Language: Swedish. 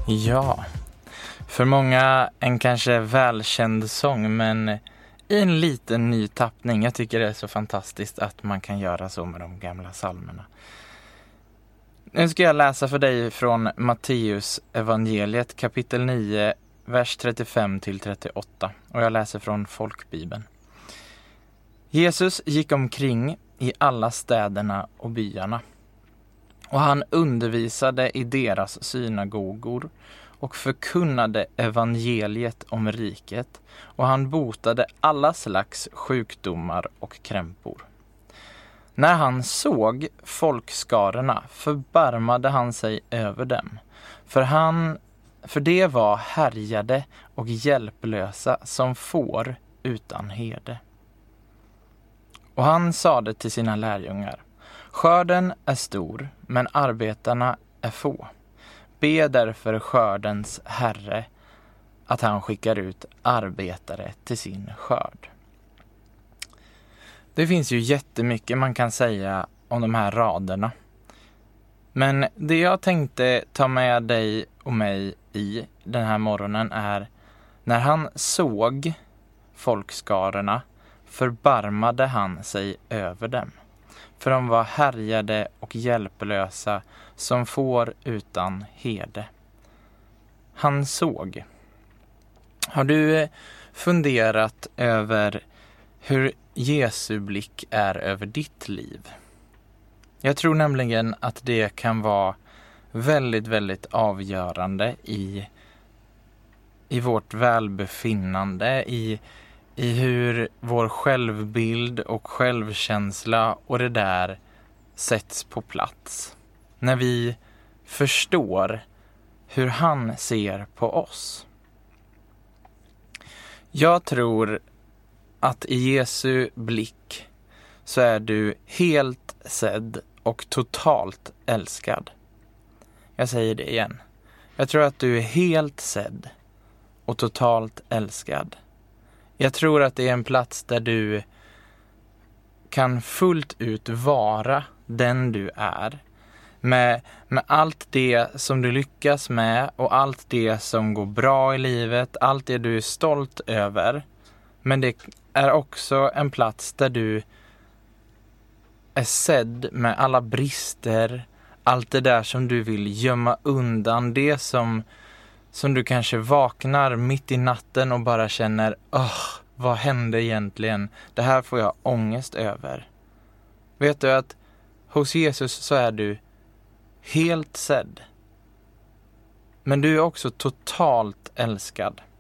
Ja, för många en kanske välkänd sång, men i en liten ny tappning. Jag tycker det är så fantastiskt att man kan göra så med de gamla psalmerna. Nu ska jag läsa för dig från Matteus evangeliet kapitel 9, vers 35-38. Och jag läser från folkbibeln. Jesus gick omkring i alla städerna och byarna. Och han undervisade i deras synagogor och förkunnade evangeliet om riket. Och han botade alla slags sjukdomar och krämpor. När han såg folkskarorna förbarmade han sig över dem. För det var härjade och hjälplösa som får utan herde. Och han sade till sina lärjungar: skörden är stor, men arbetarna är få. Be därför skördens herre att han skickar ut arbetare till sin skörd. Det finns ju jättemycket man kan säga om de här raderna. Men det jag tänkte ta med dig och mig i den här morgonen är: när han såg folkskarorna förbarmade han sig över dem. För de var härjade och hjälplösa som får utan herde. Han såg. Har du funderat över hur Jesu blick är över ditt liv? Jag tror nämligen att det kan vara väldigt, väldigt avgörande i vårt välbefinnande, i hur vår självbild och självkänsla och det där sätts på plats. När vi förstår hur han ser på oss. Jag tror att i Jesu blick så är du helt sedd och totalt älskad. Jag säger det igen. Jag tror att du är helt sedd och totalt älskad. Jag tror att det är en plats där du kan fullt ut vara den du är. Med allt det som du lyckas med och allt det som går bra i livet, allt det du är stolt över. Men det är också en plats där du är sedd med alla brister, allt det där som du vill gömma undan, det som du kanske vaknar mitt i natten och bara känner: vad hände egentligen? Det här får jag ångest över. Vet du att hos Jesus så är du helt sedd. Men du är också totalt älskad.